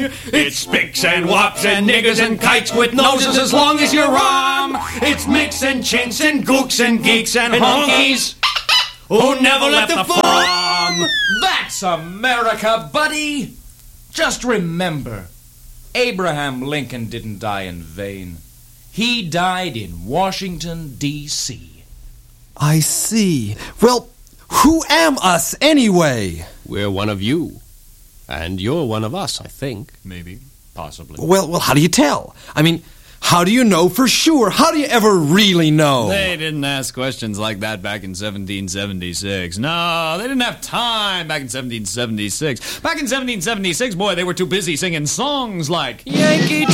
It's spics and wops and niggers and kites with noses as long as your arm. It's micks and chinks and gooks and geeks and honkies who never left the farm. That's America, buddy. Just remember, Abraham Lincoln didn't die in vain. He died in Washington, D.C. I see. Well, who am us anyway? We're one of you. And you're one of us, I think. Maybe. Possibly. Well, how do you tell? I mean, how do you know for sure? How do you ever really know? They didn't ask questions like that back in 1776. No, they didn't have time back in 1776. Back in 1776, boy, they were too busy singing songs like Yankee